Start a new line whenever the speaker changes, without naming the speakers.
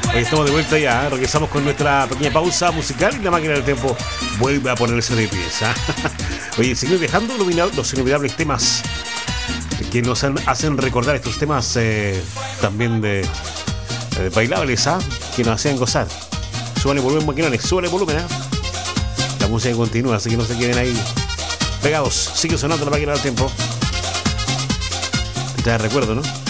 Hoy estamos de vuelta ya, ¿eh? Regresamos con nuestra pequeña pausa musical y la máquina del tiempo vuelve a ponerse de pies. Oye, seguimos dejando los inolvidables temas que nos hacen recordar estos temas también de bailables, que nos hacían gozar. Súbale volumen, maquinones, súbale volumen. La música continúa, así que no se queden ahí pegados. Sigue sonando la máquina del tiempo. Te recuerdo, ¿no?